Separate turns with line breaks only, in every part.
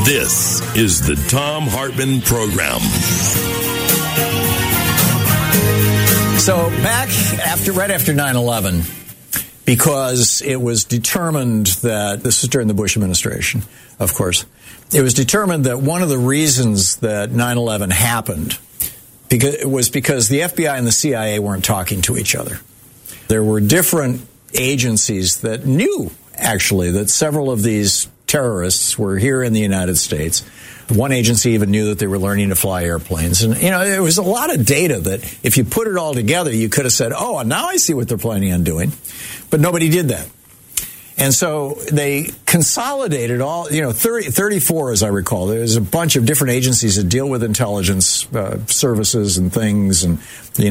This is the Thom Hartmann Program.
So right after 9/11, because it was determined that, this was during the Bush administration, of course, it was determined that one of the reasons that 9/11 happened was because the FBI and the CIA weren't talking to each other. There were different agencies that knew, actually, that several of these terrorists were here in the United States. One agency even knew that they were learning to fly airplanes. And, there was a lot of data that if you put it all together, you could have said, oh, now I see what they're planning on doing. But nobody did that. And so they consolidated all, 34, as I recall. There's a bunch of different agencies that deal with intelligence services and things, and,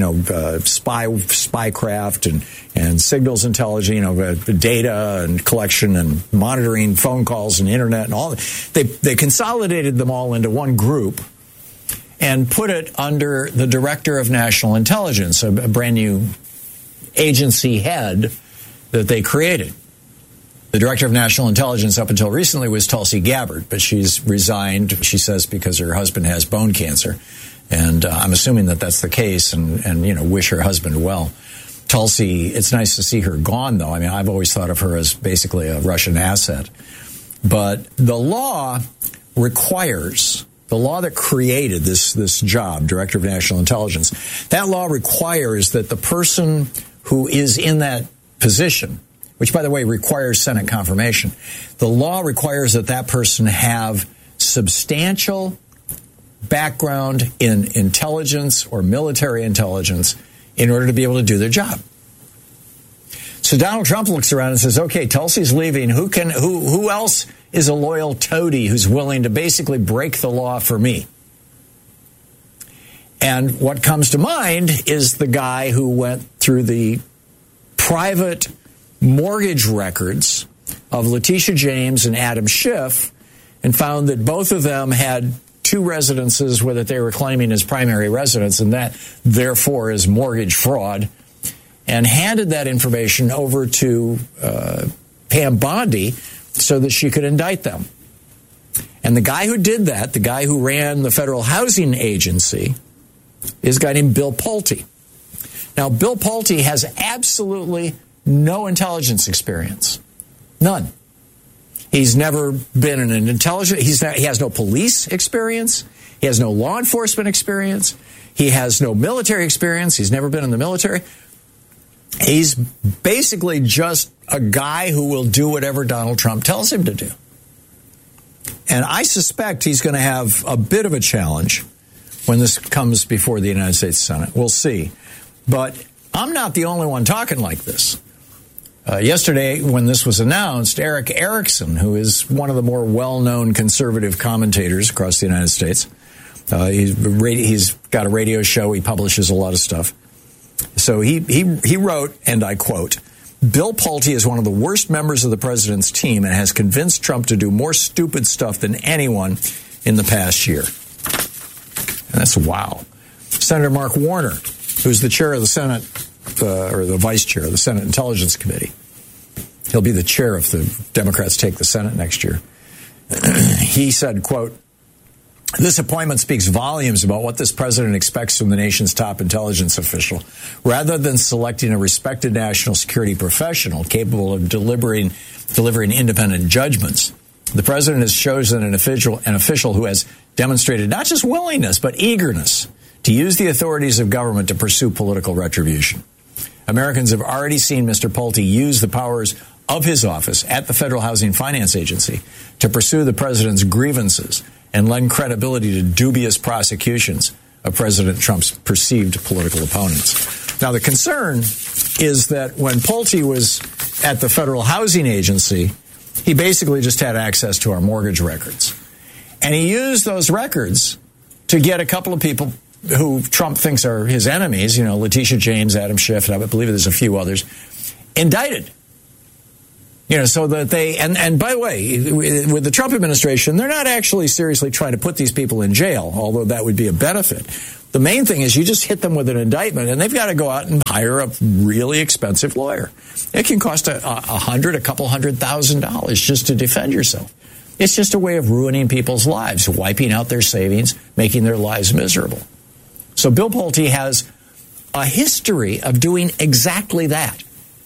spycraft and signals intelligence, data and collection and monitoring phone calls and internet and all. They consolidated them all into one group and put it under the Director of National Intelligence, a brand new agency head that they created. The Director of National Intelligence up until recently was Tulsi Gabbard, but she's resigned, she says, because her husband has bone cancer. And I'm assuming that that's the case, and wish her husband well. Tulsi, it's nice to see her gone, though. I mean, I've always thought of her as basically a Russian asset. But the law that created this job, Director of National Intelligence, that law requires that the person who is in that position, which, by the way, requires Senate confirmation, the law requires that person have substantial background in intelligence or military intelligence in order to be able to do their job. So Donald Trump looks around and says, okay, Tulsi's leaving. Who else is a loyal toady who's willing to basically break the law for me? And what comes to mind is the guy who went through the private mortgage records of Letitia James and Adam Schiff and found that both of them had two residences that they were claiming as primary residence, and that therefore is mortgage fraud, and handed that information over to Pam Bondi so that she could indict them. And the guy who did that, the guy who ran the Federal Housing Agency, is a guy named Bill Pulte. Now, Bill Pulte has absolutely no intelligence experience. None. He's never been in an intelligence. He has no police experience. He has no law enforcement experience. He has no military experience. He's never been in the military. He's basically just a guy who will do whatever Donald Trump tells him to do. And I suspect he's going to have a bit of a challenge when this comes before the United States Senate. We'll see. But I'm not the only one talking like this. Yesterday, when this was announced, Eric Erickson, who is one of the more well-known conservative commentators across the United States, he's got a radio show. He publishes a lot of stuff. So he wrote, and I quote, "Bill Pulte is one of the worst members of the president's team and has convinced Trump to do more stupid stuff than anyone in the past year." And that's wow. Senator Mark Warner, who's the chair of the Senate, or the vice chair of the Senate Intelligence Committee. He'll be the chair if the Democrats take the Senate next year. He said, quote, "This appointment speaks volumes about what this president expects from the nation's top intelligence official. Rather than selecting a respected national security professional capable of delivering independent judgments, the president has chosen an official who has demonstrated not just willingness, but eagerness to use the authorities of government to pursue political retribution. Americans have already seen Mr. Pulte use the powers of his office at the Federal Housing Finance Agency to pursue the president's grievances and lend credibility to dubious prosecutions of President Trump's perceived political opponents." Now, the concern is that when Pulte was at the Federal Housing Agency, he basically just had access to our mortgage records. And he used those records to get a couple of people who Trump thinks are his enemies, Letitia James, Adam Schiff, and I believe there's a few others, indicted. So that and by the way, with the Trump administration, they're not actually seriously trying to put these people in jail, although that would be a benefit. The main thing is you just hit them with an indictment, and they've got to go out and hire a really expensive lawyer. It can cost a couple $100,000 just to defend yourself. It's just a way of ruining people's lives, wiping out their savings, making their lives miserable. So Bill Pulte has a history of doing exactly that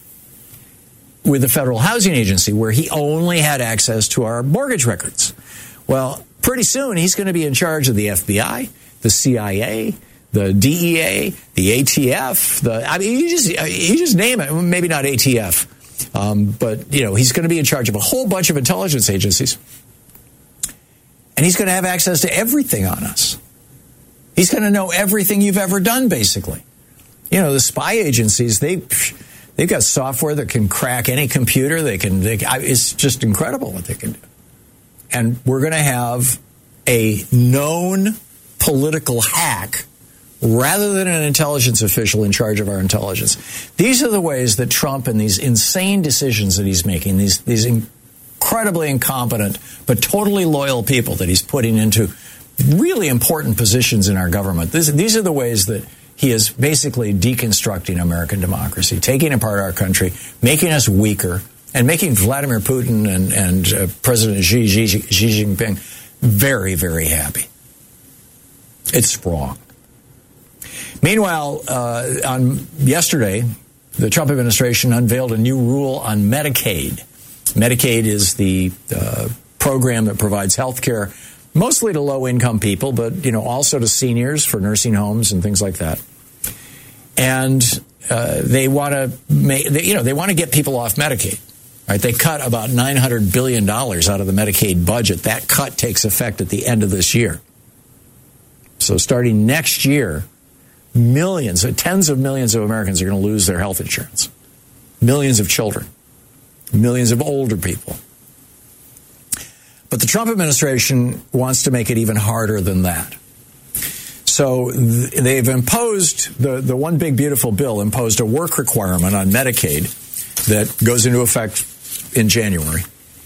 with the Federal Housing Agency, where he only had access to our mortgage records. Well, pretty soon he's going to be in charge of the FBI, the CIA, the DEA, the ATF. You just name it. Maybe not ATF, but he's going to be in charge of a whole bunch of intelligence agencies, and he's going to have access to everything on us. He's going to know everything you've ever done, basically. The spy agencies, they've got software that can crack any computer. It's just incredible what they can do. And we're going to have a known political hack rather than an intelligence official in charge of our intelligence. These are the ways that Trump and these insane decisions that he's making, these incredibly incompetent but totally loyal people that he's putting into really important positions in our government. These are the ways that he is basically deconstructing American democracy, taking apart our country, making us weaker, and making Vladimir Putin and President Xi Jinping very, very happy. It's wrong. Meanwhile, on yesterday, the Trump administration unveiled a new rule on Medicaid. Medicaid is the program that provides health care mostly to low-income people, but also to seniors for nursing homes and things like that. And they want to they want to get people off Medicaid. Right? They cut about $900 billion out of the Medicaid budget. That cut takes effect at the end of this year. So starting next year, tens of millions of Americans are going to lose their health insurance. Millions of children, millions of older people. But the Trump administration wants to make it even harder than that. So they've imposed, the one big beautiful bill imposed a work requirement on Medicaid that goes into effect in January.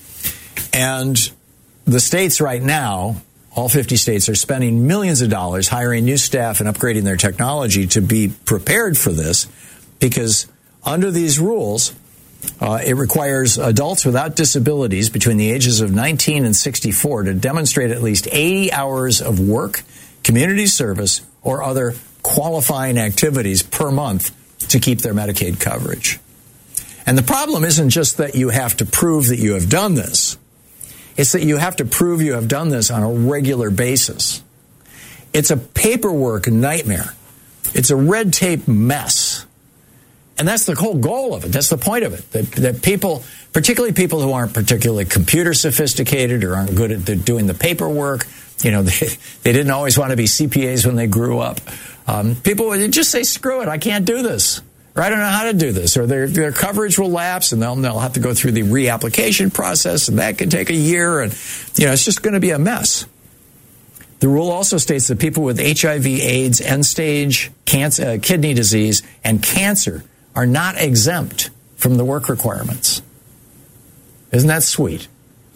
And the states right now, all 50 states, are spending millions of dollars hiring new staff and upgrading their technology to be prepared for this, because under these rules, it requires adults without disabilities between the ages of 19 and 64 to demonstrate at least 80 hours of work, community service, or other qualifying activities per month to keep their Medicaid coverage. And the problem isn't just that you have to prove that you have done this. It's that you have to prove you have done this on a regular basis. It's a paperwork nightmare. It's a red tape mess. And that's the whole goal of it. That's the point of it. That people, particularly people who aren't particularly computer sophisticated or aren't good at doing the paperwork, they didn't always want to be CPAs when they grew up. People would just say, screw it, I can't do this. Or I don't know how to do this. Or their coverage will lapse, and they'll have to go through the reapplication process, and that can take a year. And, it's just going to be a mess. The rule also states that people with HIV, AIDS, end-stage kidney disease, and cancer are not exempt from the work requirements. Isn't that sweet?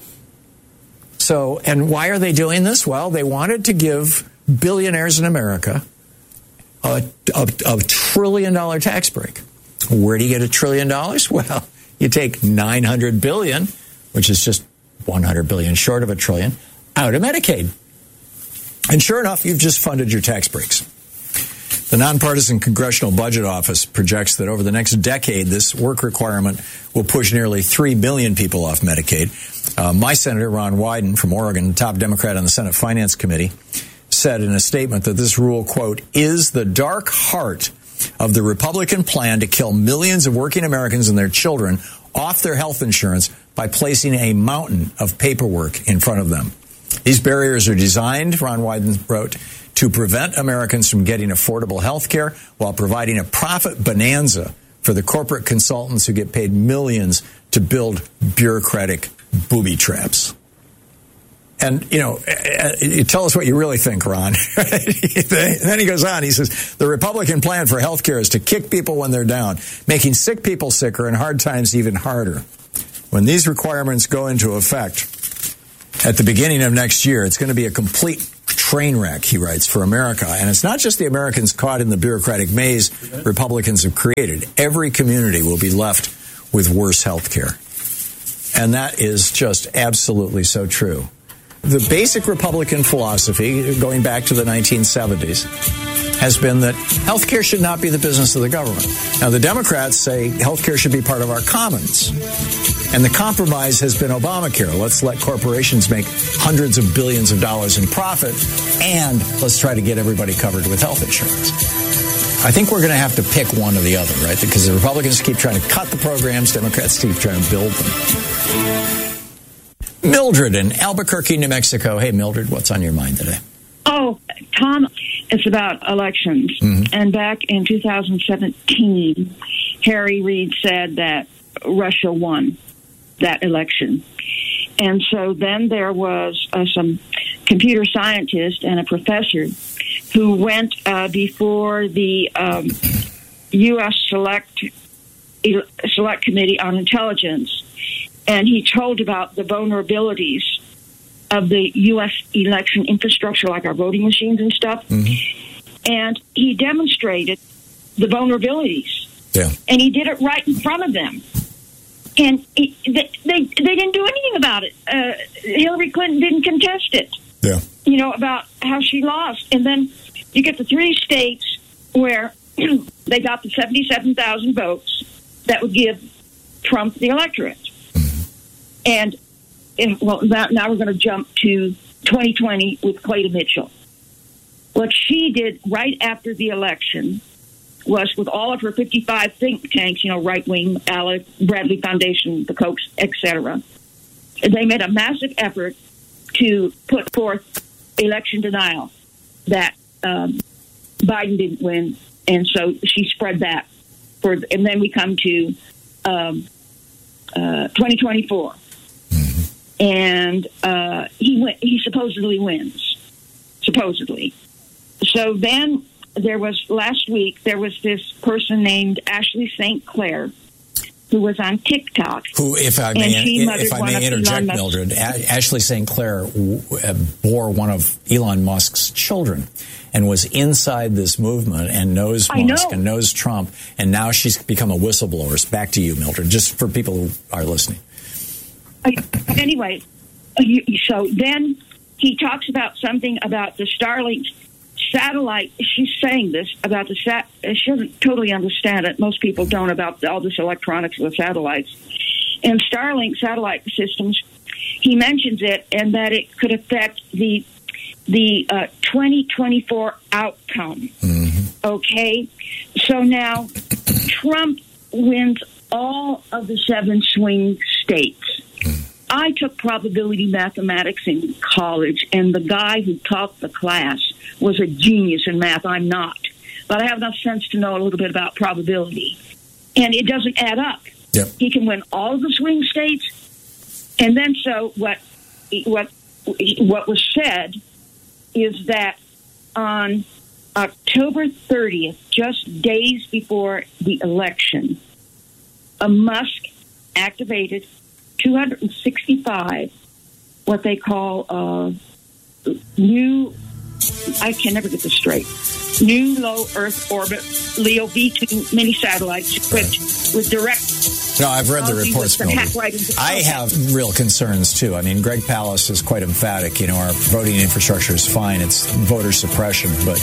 So, and why are they doing this? Well, they wanted to give billionaires in America a $1 trillion tax break. Where do you get $1 trillion? Well, you take $900 billion, which is just $100 billion short of $1 trillion, out of Medicaid. And sure enough, you've just funded your tax breaks. The Nonpartisan Congressional Budget Office projects that over the next decade, this work requirement will push nearly 3 million people off Medicaid. My Senator, Ron Wyden from Oregon, top Democrat on the Senate Finance Committee, said in a statement that this rule, quote, is the dark heart of the Republican plan to kill millions of working Americans and their children off their health insurance by placing a mountain of paperwork in front of them. These barriers are designed, Ron Wyden wrote, to prevent Americans from getting affordable health care while providing a profit bonanza for the corporate consultants who get paid millions to build bureaucratic booby traps. And, tell us what you really think, Ron. Then he goes on, he says, the Republican plan for health care is to kick people when they're down, making sick people sicker and hard times even harder. When these requirements go into effect at the beginning of next year, it's going to be a complete train wreck, he writes, for America. And it's not just the Americans caught in the bureaucratic maze Republicans have created. Every community will be left with worse health care. And that is just absolutely so true. The basic Republican philosophy, going back to the 1970s, has been that health care should not be the business of the government. Now, the Democrats say health care should be part of our commons. And the compromise has been Obamacare. Let's let corporations make hundreds of billions of dollars in profit, and let's try to get everybody covered with health insurance. I think we're going to have to pick one or the other, right? Because the Republicans keep trying to cut the programs, Democrats keep trying to build them. Mildred in Albuquerque, New Mexico. Hey, Mildred, what's on your mind today?
Oh, Tom, it's about elections. Mm-hmm. And back in 2017, Harry Reid said that Russia won that election. And so then there was some computer scientist and a professor who went before the U.S. Select Committee on Intelligence, and he told about the vulnerabilities of the U.S. election infrastructure, like our voting machines and stuff. Mm-hmm. And he demonstrated the vulnerabilities.
Yeah.
And he did it right in front of them. And they didn't do anything about it. Hillary Clinton didn't contest it.
Yeah.
You know, about how she lost. And then you get the 3 states where they got the 77,000 votes that would give Trump the electorate. And, well, now we're going to jump to 2020 with Clayton Mitchell. What she did right after the election was, with all of her 55 think tanks, you know, right-wing, Alec, Bradley Foundation, the Kochs, etc., they made a massive effort to put forth election denial that Biden didn't win, and so she spread that. And then we come to 2024. And he supposedly wins, supposedly. So then last week, there was this person named Ashley St. Clair, who was on TikTok.
Who, if I may interject, Mildred, Ashley St. Clair bore one of Elon Musk's children and was inside this movement and knows Musk and knows Trump, and now she's become a whistleblower. Back to you, Mildred, just for people who are listening.
Anyway, so then he talks about something about the Starlink satellite. She's saying this about the she doesn't totally understand it. Most people don't, about all this electronics of the satellites. And Starlink satellite systems, he mentions it, and that it could affect the 2024 outcome. Mm-hmm. Okay? So now Trump wins all of the 7 swing states. I took probability mathematics in college, and the guy who taught the class was a genius in math. I'm not. But I have enough sense to know a little bit about probability. And it doesn't add up.
Yep.
He can win all of the swing states. And then so what was said is that on October 30th, just days before the election, Musk activated 265, what they call new, I can never get this straight, new low Earth orbit LEO V2 mini satellites equipped with direct.
No, I've read the reports, Mildred.
Right,
I have real concerns, too. I mean, Greg Palast is quite emphatic. You know, our voting infrastructure is fine. It's voter suppression. But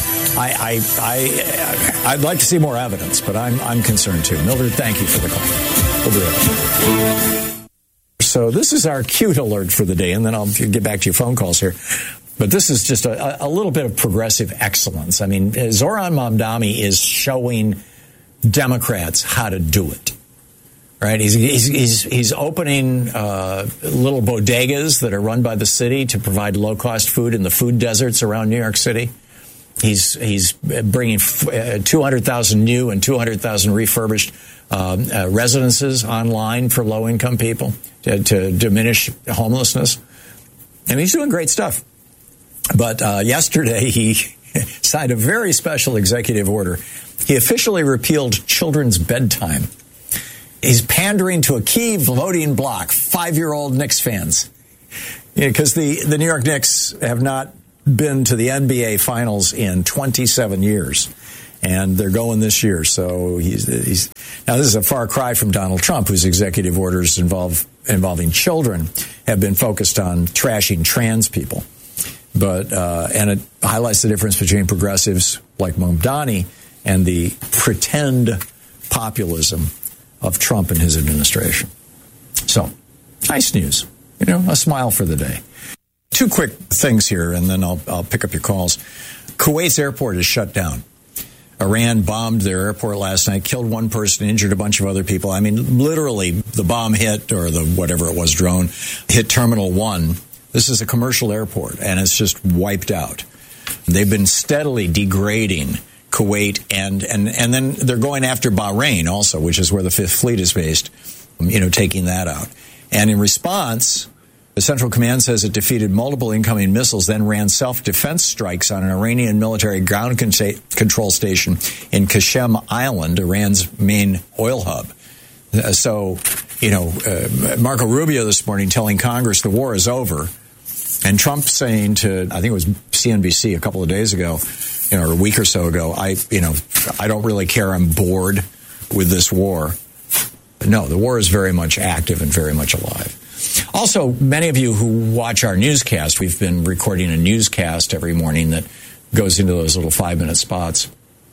I'd like to see more evidence, but I'm concerned, too. Mildred, thank you for the call. We'll be right back. So this is our cute alert for the day, and then I'll get back to your phone calls here. But this is just a little bit of progressive excellence. I mean, Zoran Mamdani is showing Democrats how to do it. Right? He's opening little bodegas that are run by the city to provide low-cost food in the food deserts around New York City. He's bringing 200,000 new and 200,000 refurbished residences online for low-income people to diminish homelessness. And he's doing great stuff. But yesterday he signed a very special executive order. He officially repealed children's bedtime. He's pandering to a key voting bloc, 5-year-old Knicks fans. Because the New York Knicks have not been to the NBA Finals in 27 years. And they're going this year. So he's now this is a far cry from Donald Trump, whose executive orders involving children have been focused on trashing trans people. But and it highlights the difference between progressives like Mamdani and the pretend populism of Trump and his administration. So, nice news. A smile for the day. Two quick things here, and then I'll pick up your calls. Kuwait's airport is shut down. Iran bombed their airport last night, killed one person, injured a bunch of other people. I mean, literally, the bomb hit, or the whatever it was, drone, hit Terminal 1. This is a commercial airport, and it's just wiped out. They've been steadily degrading Kuwait, and then they're going after Bahrain also, which is where the Fifth Fleet is based, taking that out. And in response, the Central Command says it defeated multiple incoming missiles, then ran self-defense strikes on an Iranian military ground control station in Qashem Island, Iran's main oil hub. So, Marco Rubio this morning telling Congress the war is over, and Trump saying to, I think it was CNBC a couple of days ago, or a week or so ago, I don't really care, I'm bored with this war. No, the war is very much active and very much alive. Also, many of you who watch our newscast, we've been recording a newscast every morning that goes into those little 5-minute spots.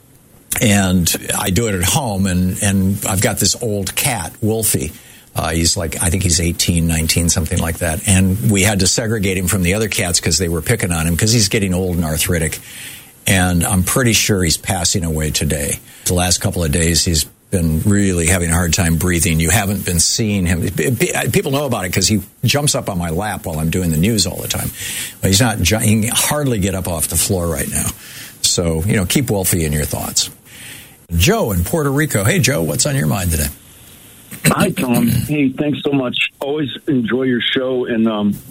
And I do it at home, and I've got this old cat, Wolfie. He's I think he's 18, 19, something like that. And we had to segregate him from the other cats because they were picking on him because he's getting old and arthritic. And I'm pretty sure he's passing away today. The last couple of days, he's been really having a hard time breathing. You haven't been seeing him. People know about it because he jumps up on my lap while I'm doing the news all the time. But he can hardly get up off the floor right now. So, keep Wolfie in your thoughts. Joe in Puerto Rico. Hey, Joe, what's on your mind today?
Hi, Tom. Hey, thanks so much. Always enjoy your show. And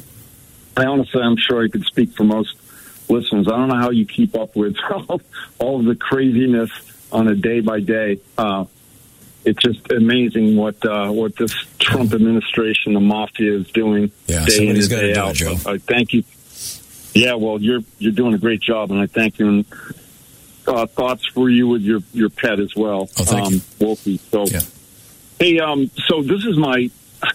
I honestly, I'm sure I could speak for most listeners. I don't know how you keep up with all of the craziness on a day-by-day. It's just amazing what this Trump administration, the mafia, is doing day in and day out.
Joe.
Thank you. Yeah, well, you're doing a great job, and I thank you. And thoughts for you with your pet as well,
thank you.
Wolfie. So,
yeah.
Hey, so this is my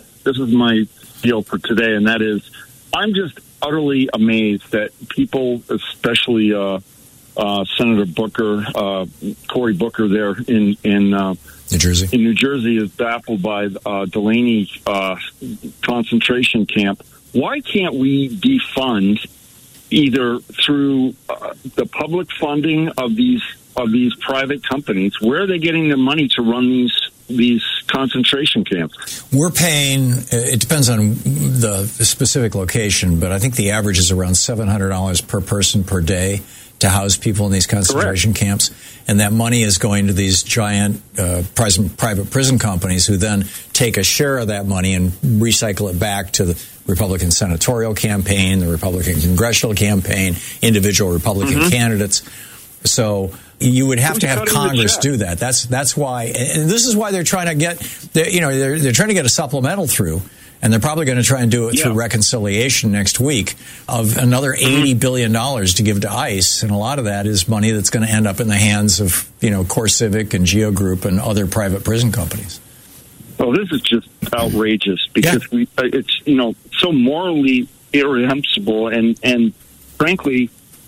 deal for today, and that is, I'm just utterly amazed that people, especially Senator Booker, Cory Booker, there in
New Jersey.
In New Jersey, is baffled by Delaney concentration camp. Why can't we defund either through the public funding of these private companies? Where are they getting the money to run these concentration camps?
We're paying, it depends on the specific location, but I think the average is around $700 per person per day to house people in these concentration camps. And that money is going to these giant private prison companies who then take a share of that money and recycle it back to the Republican senatorial campaign, the Republican congressional campaign, individual Republican candidates. So you would have to have Congress do that. That's why, and this is why they're trying to get, they're trying to get a supplemental through, and they're probably going to try and do it through reconciliation next week of another $80 billion to give to ICE, and a lot of that is money that's going to end up in the hands of CoreCivic and Geo Group and other private prison companies.
Well, this is just outrageous because it's so morally irreprehensible, and frankly,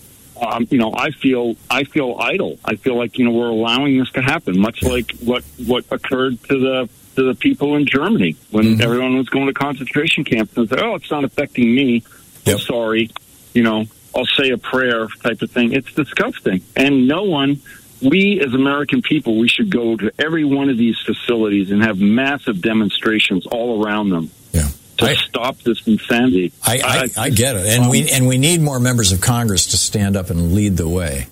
I feel idle. I feel like we're allowing this to happen, much like what occurred to the people in Germany when everyone was going to concentration camps and said, "Oh, it's not affecting me. I'm sorry, I'll say a prayer," type of thing. It's disgusting, and we as American people, we should go to every one of these facilities and have massive demonstrations all around them. To stop this insanity.
I get it, and we need more members of Congress to stand up and lead the way.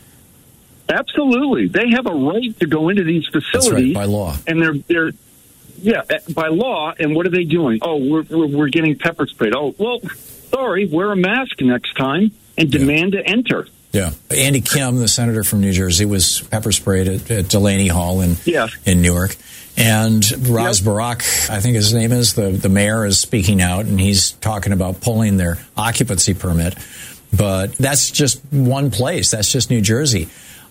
Absolutely, they have a right to go into these facilities.
That's right, by law,
and they're by law. And what are they doing? Oh, we're getting pepper sprayed. Oh, well, sorry, wear a mask next time and demand to enter.
Yeah, Andy Kim, the senator from New Jersey, was pepper sprayed at Delaney Hall in Newark. And Raz Barak, I think his name is, the mayor is speaking out, and he's talking about pulling their occupancy permit. But that's just one place. That's just New Jersey.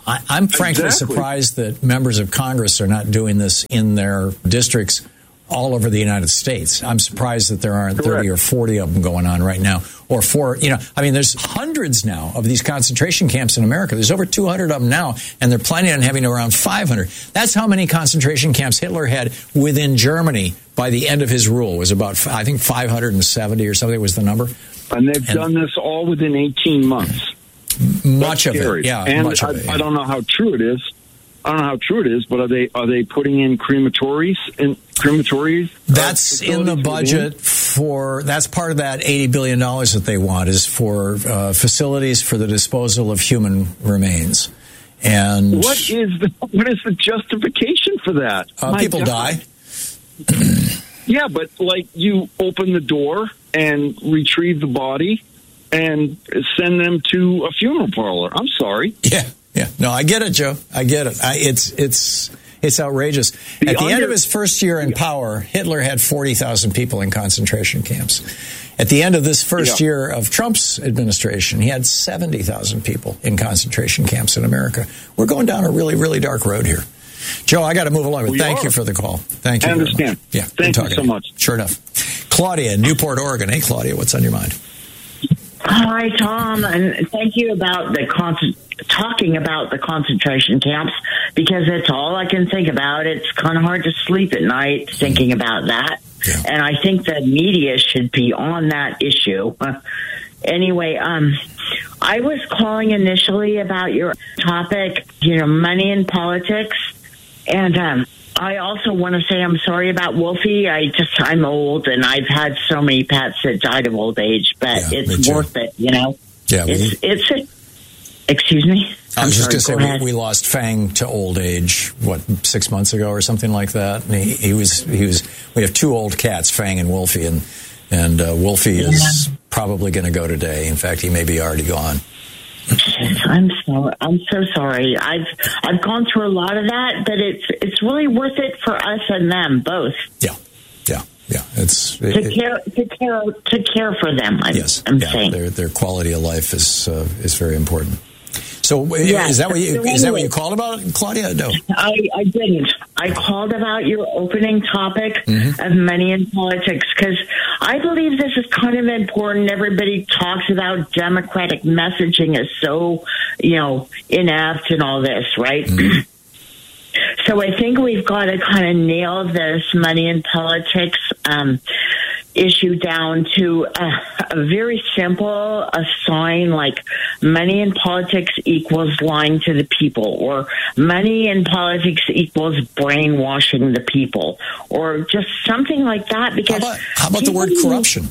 I'm frankly surprised that members of Congress are not doing this in their districts all over the United States. I'm surprised that there aren't 30 or 40 of them going on right now. Or there's hundreds now of these concentration camps in America. There's over 200 of them now, and they're planning on having around 500. That's how many concentration camps Hitler had within Germany by the end of his rule. It was about, I think, 570 or something was the number.
And they've done this all within 18 months.
Much of it, yeah.
And
much of it, yeah.
I don't know how true it is. But are they putting in crematories? That's
in the budget that's part of that $80 billion that they want is for facilities for the disposal of human remains. And
what is the justification for that?
People die.
Yeah, but you open the door and retrieve the body and send them to a funeral parlor. I'm sorry.
Yeah. No, I get it, Joe. I get it. It's outrageous. At the end of his first year in power, Hitler had 40,000 people in concentration camps. At the end of this first year of Trump's administration, he had 70,000 people in concentration camps in America. We're going down a really, really dark road here. Joe, I got to move along. Thank you for the call. Thank you.
I understand.
Yeah,
thank you so much.
Sure enough. Claudia in Newport, Oregon. Hey, Claudia, what's on your mind?
Hi, Tom, and thank you about talking about the concentration camps, because it's all I can think about. It's kind of hard to sleep at night thinking about that. Yeah. And I think the media should be on that issue. Anyway, I was calling initially about your topic, money in politics. And I also want to say I'm sorry about Wolfie. I'm old, and I've had so many pets that died of old age, but it's worth it, Yeah. Excuse me?
I was just going to say, we lost Fang to old age, 6 months ago or something like that? And we have two old cats, Fang and Wolfie, and Wolfie is probably going to go today. In fact, he may be already gone.
I'm so sorry. I've gone through a lot of that, but it's really worth it for us and them both.
Yeah. It's
to care for them. I'm saying
their quality of life is very important. So is that what you called about, Claudia? No,
I didn't. I called about your opening topic of money in politics, because I believe this is kind of important. Everybody talks about Democratic messaging as so, inept and all this, right? So I think we've got to kind of nail this money in politics issue down to a very simple sign, like money in politics equals lying to the people, or money in politics equals brainwashing the people, or just something like that. Because
how about the word corruption?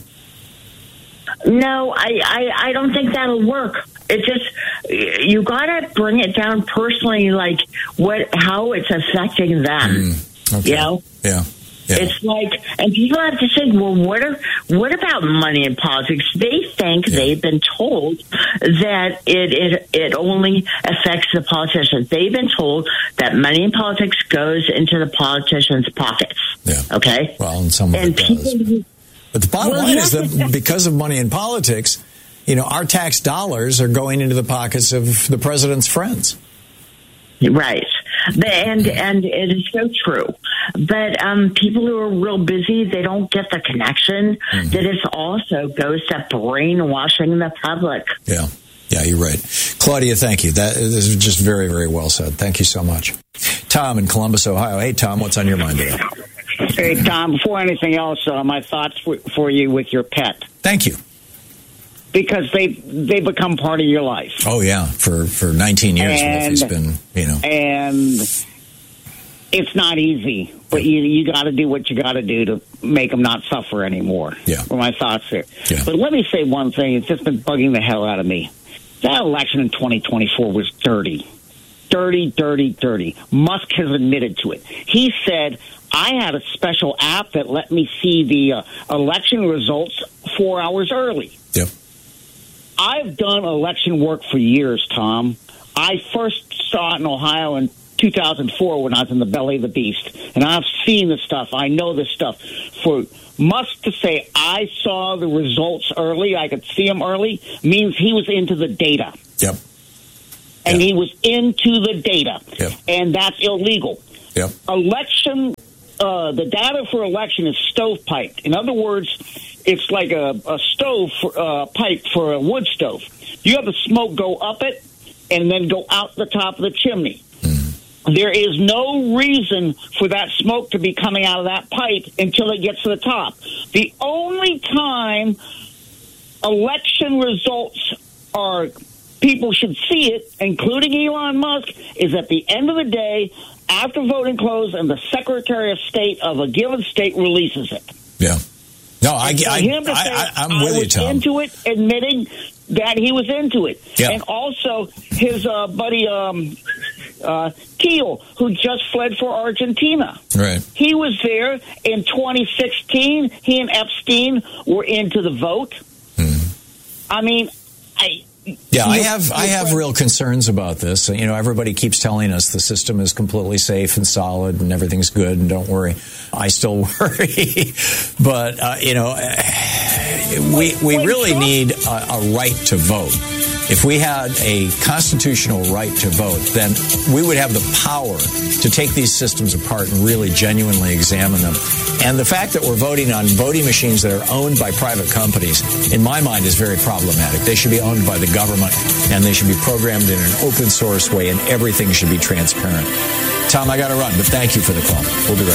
No, I don't think that'll work. It just, you got to bring it down personally, like how it's affecting them.
Okay. Yeah.
It's like, and people have to say, well, what about money in politics? They think they've been told that it only affects the politicians. They've been told that money in politics goes into the politicians' pockets. Yeah. Okay.
Well, and some of it does. But the bottom line is that because of money in politics, our tax dollars are going into the pockets of the president's friends.
Right. And it is so true. But people who are real busy, they don't get the connection that it also goes to brainwashing the public.
Yeah, you're right. Claudia, thank you. This is just very, very well said. Thank you so much. Tom in Columbus, Ohio. Hey, Tom, what's on your mind today?
Hey, Tom, before anything else, my thoughts for you with your pet.
Thank you.
Because they become part of your life.
Oh, yeah. For 19 years, Wolfie's been,
And it's not easy, but you got to do what you got to do to make them not suffer anymore.
Yeah.
Were my thoughts there.
Yeah.
But let me say one thing. It's just been bugging the hell out of me. That election in 2024 was dirty. Dirty. Musk has admitted to it. He said, I had a special app that let me see the election results 4 hours early.
Yep.
I've done election work for years, Tom. I first saw it in Ohio in 2004 when I was in the belly of the beast. And I've seen the stuff. I know the stuff. For Musk to say, I saw the results early, I could see them early, means he was into the data.
Yep.
and he was into the data, and that's illegal. Election, the data for election is stovepiped. In other words, it's like a stove pipe for a wood stove. You have the smoke go up it and then go out the top of the chimney. There is no reason for that smoke to be coming out of that pipe until it gets to the top. The only time election results are people should see it, including Elon Musk, is at the end of the day, after voting closed, and the Secretary of State of a given state releases it.
Yeah. No, I'm with you, Tom.
Into it, admitting that he was into it. Yeah. And also his buddy Thiel, who just fled for Argentina.
Right.
He was there in 2016. He and Epstein were into the vote. I mean, I
have real concerns about this. You know, everybody keeps telling us the system is completely safe and solid and everything's good and don't worry. I still worry. But, we really need a right to vote. If we had a constitutional right to vote, then we would have the power to take these systems apart and really genuinely examine them. And the fact that we're voting on voting machines that are owned by private companies, in my mind, is very problematic. They should be owned by the government, and they should be programmed in an open source way, and everything should be transparent. Tom, I got to run, but thank you for the call. We'll be right back.